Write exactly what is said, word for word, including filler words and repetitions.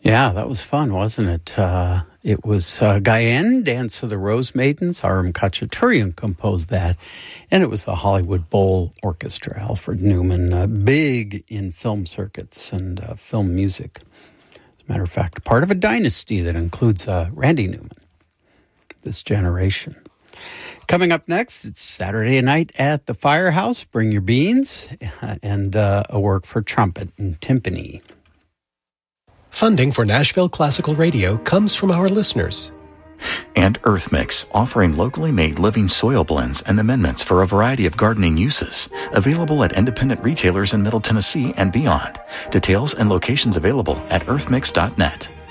Yeah, that was fun, wasn't it? Uh, it was uh, Guyenne, Dance of the Rose Maidens. Aram Khachaturian composed that. And it was the Hollywood Bowl Orchestra, Alfred Newman, uh, big in film circuits and uh, film music. As a matter of fact, part of a dynasty that includes uh, Randy Newman, this generation. Coming up next, it's Saturday night at the Firehouse. Bring your beans and uh, a work for trumpet and timpani. Funding for Nashville Classical Radio comes from our listeners. And EarthMix, offering locally made living soil blends and amendments for a variety of gardening uses. Available at independent retailers in Middle Tennessee and beyond. Details and locations available at earth mix dot net.